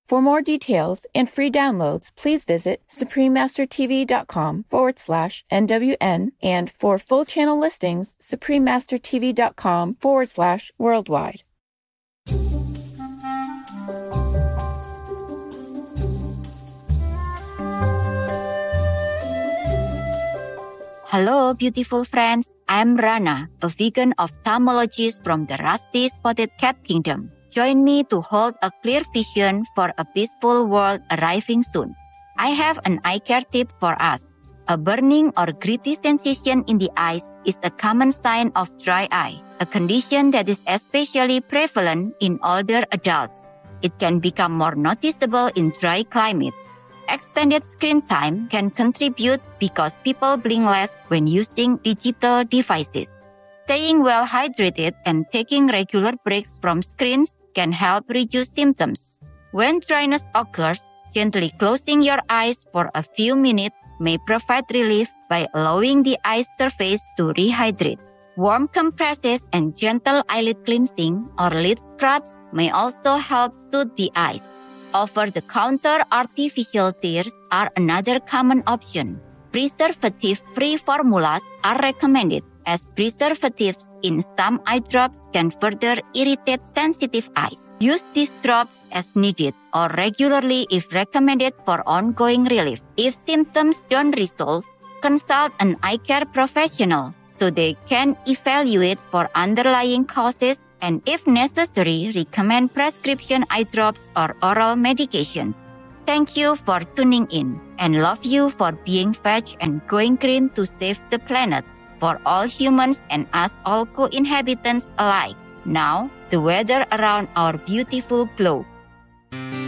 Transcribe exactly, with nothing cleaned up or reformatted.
For more details and free downloads, please visit suprememastertv.com forward slash NWN, and for full channel listings, suprememastertv.com forward slash worldwide. Hello, beautiful friends. I'm Rana, a vegan ophthalmologist from the Rusty Spotted Cat Kingdom. Join me to hold a clear vision for a peaceful world arriving soon. I have an eye care tip for us. A burning or gritty sensation in the eyes is a common sign of dry eye, a condition that is especially prevalent in older adults. It can become more noticeable in dry climates. Extended screen time can contribute because people blink less when using digital devices. Staying well hydrated and taking regular breaks from screens can help reduce symptoms. When dryness occurs, gently closing your eyes for a few minutes may provide relief by allowing the eye surface to rehydrate. Warm compresses and gentle eyelid cleansing or lid scrubs may also help soothe the eyes. Over-the-counter artificial tears are another common option. Preservative-free formulas are recommended, as preservatives in some eye drops can further irritate sensitive eyes. Use these drops as needed or regularly if recommended for ongoing relief. If symptoms don't resolve, consult an eye care professional so they can evaluate for underlying causes and, if necessary, recommend prescription eye drops or oral medications. Thank you for tuning in, and love you for being veg and going green to save the planet for all humans and us all co-inhabitants alike. Now, the weather around our beautiful globe.